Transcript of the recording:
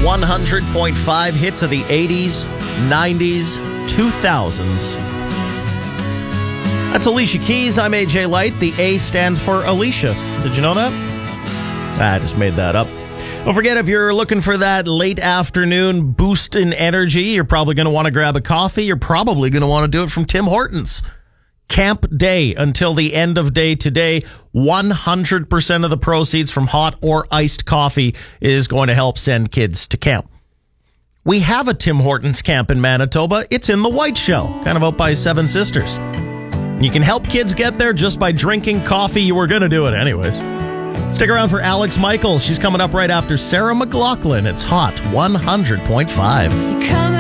100.5 hits of the 80s, 90s, 2000s. That's Alicia Keys. I'm AJ Light. The A stands for Alicia. Did you know that? I just made that up. Don't forget, if you're looking for that late afternoon boost in energy, you're probably going to want to grab a coffee. You're probably going to want to do it from Tim Hortons. Camp Day until the end of day today. 100% of the proceeds from hot or iced coffee is going to help send kids to camp. We have a Tim Hortons camp in Manitoba. It's in the White Shell, kind of out by Seven Sisters. You can help kids get there just by drinking coffee. You were going to do it anyways. Stick around for Alex Michaels. She's coming up right after Sarah McLachlan. It's Hot 100.5.